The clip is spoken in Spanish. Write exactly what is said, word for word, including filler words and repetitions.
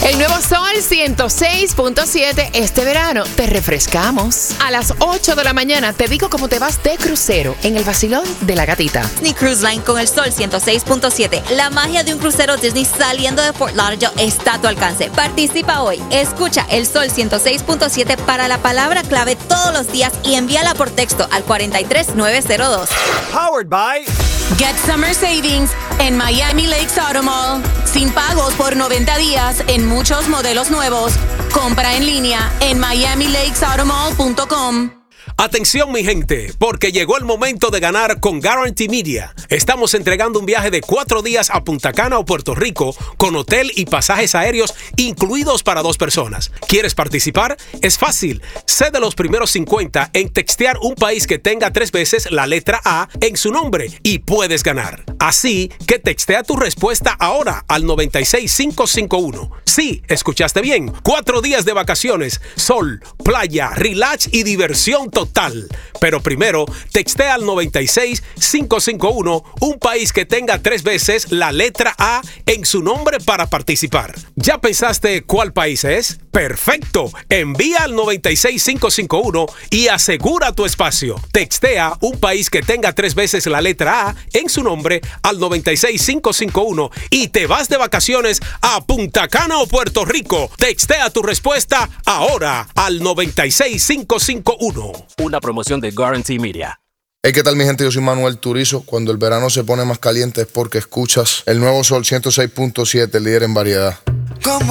El nuevo Sol ciento seis punto siete, este verano te refrescamos. A las ocho de la mañana te digo cómo te vas de crucero en el vacilón de la gatita. Disney Cruise Line con el Sol ciento seis punto siete. La magia de un crucero Disney saliendo de Fort Lauderdale está a tu alcance. Participa hoy. Escucha el Sol ciento seis punto siete para la palabra clave todos los días y envíala por texto al cuatro tres nueve cero dos. Powered by Get Summer Savings en Miami Lakes Auto Mall. Sin pagos por noventa días en muchos modelos nuevos. Compra en línea en miami lakes auto mall punto com. Atención mi gente, porque llegó el momento de ganar con Guarantee Media. Estamos entregando un viaje de cuatro días a Punta Cana o Puerto Rico con hotel y pasajes aéreos incluidos para dos personas. ¿Quieres participar? Es fácil. Sé de los primeros cincuenta en textear un país que tenga tres veces la letra A en su nombre y puedes ganar. Así que textea tu respuesta ahora al noventa y seis cinco cinco uno. Sí, escuchaste bien. Cuatro días de vacaciones, sol, playa, relax y diversión total. Pero primero, textea al noventa y seis cinco cinco uno un país que tenga tres veces la letra A en su nombre para participar. ¿Ya pensaste cuál país es? ¡Perfecto! Envía al noventa y seis cinco cinco uno y asegura tu espacio. Textea un país que tenga tres veces la letra A en su nombre al noventa y seis cinco cinco uno y te vas de vacaciones a Punta Cana o Puerto Rico. Textea tu respuesta ahora al noventa y seis cinco cinco uno. Una promoción de Guarantee Media. Hey, ¿qué tal mi gente? Yo soy Manuel Turizo. Cuando el verano se pone más caliente es porque escuchas el nuevo Sol ciento seis punto siete, el líder en variedad.